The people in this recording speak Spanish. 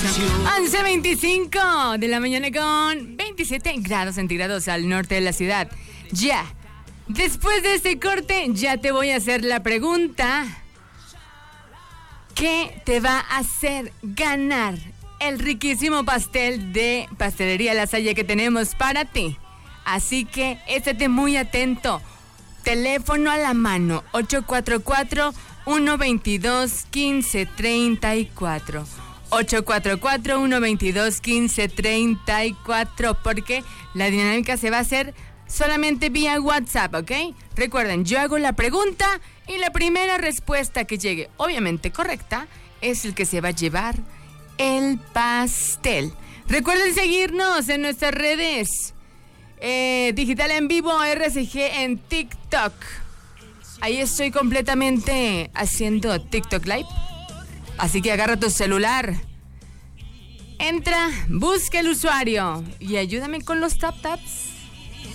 11:25 de la mañana con 27 grados centígrados al norte de la ciudad. Ya, después de este corte, ya te voy a hacer la pregunta. ¿Qué te va a hacer ganar el riquísimo pastel de Pastelería La Salle que tenemos para ti? Así que estate muy atento. Teléfono a la mano, 844-122-1534. 844-122-1534, porque la dinámica se va a hacer solamente vía WhatsApp, ¿ok? Recuerden, yo hago la pregunta y la primera respuesta que llegue, obviamente correcta, es el que se va a llevar el pastel. Recuerden seguirnos en nuestras redes. Digital en Vivo RCG en TikTok. Ahí estoy completamente haciendo TikTok Live. Así que agarra tu celular, entra, busca el usuario y ayúdame con los tap taps.